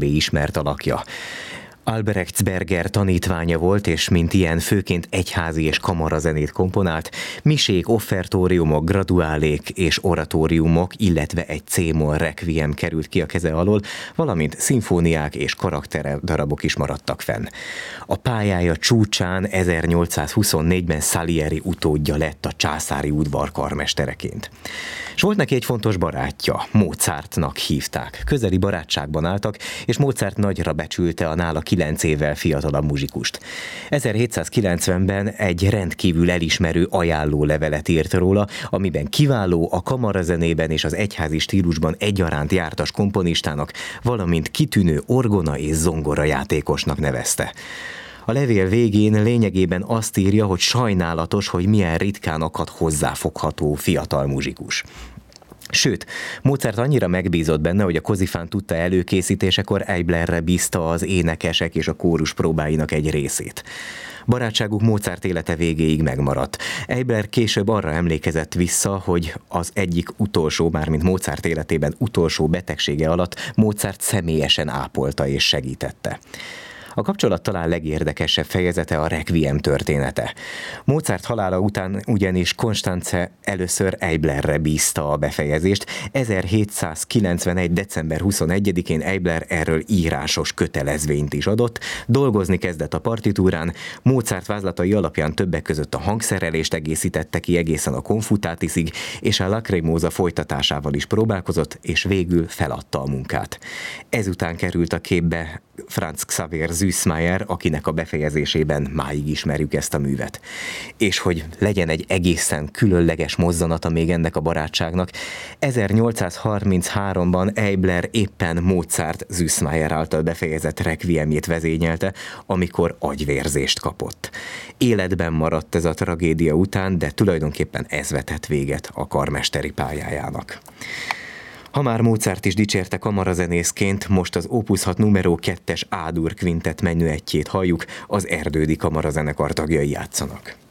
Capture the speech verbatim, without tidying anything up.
ismert alakja. Albrechtsberger tanítványa volt, és mint ilyen főként egyházi és kamarazenét komponált, misék, offertóriumok, graduálék és oratóriumok, illetve egy C-moll requiem került ki a keze alól, valamint szimfóniák és karakterdarabok is maradtak fenn. A pályája csúcsán ezernyolcszázhuszonnégyben Salieri utódja lett a császári udvar karmestereként. És volt neki egy fontos barátja, Mozartnak hívták. Közeli barátságban álltak, és Mozart nagyra becsülte a nála kilenc évvel fiatalabb muzsikust. ezerhétszázkilencvenben egy rendkívül elismerő ajánlólevelet írt róla, amiben kiváló, a kamarazenében és az egyházi stílusban egyaránt jártas komponistának, valamint kitűnő orgona és zongora játékosnak nevezte. A levél végén lényegében azt írja, hogy sajnálatos, hogy milyen ritkán akad hozzáfogható fiatal muzsikus. Sőt, Mozart annyira megbízott benne, hogy a Kozifán tudta előkészítésekor Eiblerre bízta az énekesek és a kórus próbáinak egy részét. Barátságuk Mozart élete végéig megmaradt. Eibler később arra emlékezett vissza, hogy az egyik utolsó, mármint Mozart életében utolsó betegsége alatt Mozart személyesen ápolta és segítette. A kapcsolat talán legérdekesebb fejezete a requiem története. Mozart halála után ugyanis Constanze először Eiblerre bízta a befejezést. ezerhétszázkilencvenegy. december huszonegyedikén Eibler erről írásos kötelezvényt is adott, dolgozni kezdett a partitúrán, Mozart vázlatai alapján többek között a hangszerelést egészítette ki egészen a Confutatisig, és a Lacrimosa folytatásával is próbálkozott, és végül feladta a munkát. Ezután került a képbe Franz Xaver Süssmayer, akinek a befejezésében máig ismerjük ezt a művet. És hogy legyen egy egészen különleges mozzanata még ennek a barátságnak, ezernyolcszázharminchárom. Eibler éppen Mozart Süssmayer által befejezett requiemjét vezényelte, amikor agyvérzést kapott. Életben maradt ez a tragédia után, de tulajdonképpen ez vetett véget a karmesteri pályájának. Ha már Mozart is dicsérte kamarazenészként, most az Opus hat numero kettes A-dur kvintett menüettjét halljuk, az Erdődi Kamarazenekar tagjai játszanak.